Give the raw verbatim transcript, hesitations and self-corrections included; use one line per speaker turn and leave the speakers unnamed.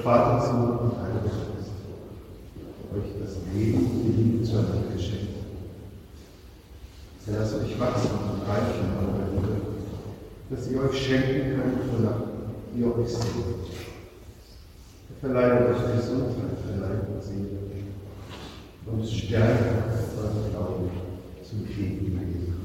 Vater, Sohn und Heiliger Geist, euch das Leben und die Liebe zueinander geschenkt. So lasst euch wachsen und reichen an eurer Liebe, dass ihr euch schenken könnt, wonach ihr euch sehnt. Verleihe euch Gesundheit für Leib und Seele und stärke euren Glauben zum ewigen Leben.